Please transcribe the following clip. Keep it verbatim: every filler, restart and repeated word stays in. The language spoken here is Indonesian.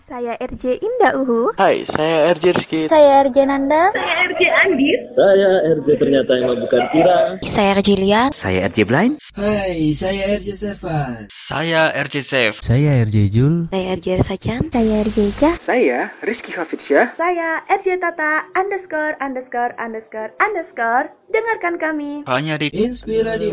Saya R J Indah Uhu. Hai, saya R J Rizky. Saya R J Nanda. Saya R J Andis. Saya R J ternyata yang bukan kira. Saya R J Lian. Saya R J Blind. Hai, saya R J Sevan. Saya R J Safe. Saya R J Jul. Saya R J Sajan. Saya R J Cah. Saya Rizky Hafidsyah. Saya R J Tata underscore underscore underscore underscore. Dengarkan kami hanya di Inspiradio.